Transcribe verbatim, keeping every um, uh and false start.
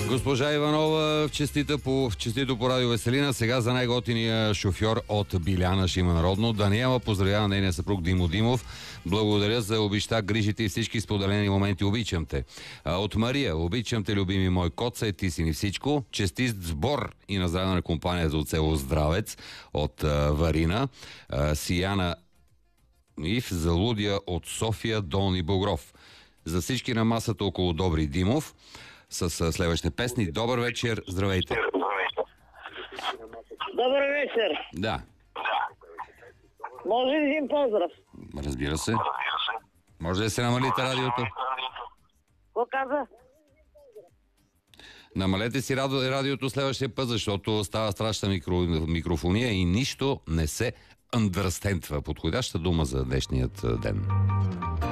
Госпожа Иванова, в честита по, в честито по радио Веселина. Сега за най-готиния шофьор от Биляна ще има народно. Даниела поздравява нейния съпруг Димо Димов. Благодаря за обичта, грижите и всички споделени моменти. Обичам те. А, от Мария. Обичам те, любими мой коце, ти си ни всичко. Честит сбор и на здраве на компанията от село Здравец от а, Варина. А, Сияна Ив Залудия от София, Долни Богров. За всички на масата около Добри Димов с следващите песни. Добър вечер, здравейте. Добър вечер. Да. Може ли един поздрав? Разбира се. Може да се намалите радиото? Какво каза? Намалете си ради, радиото следващия път, защото става страшна микро, микрофония и нищо не се андърстентва. Подходяща дума за днешният ден.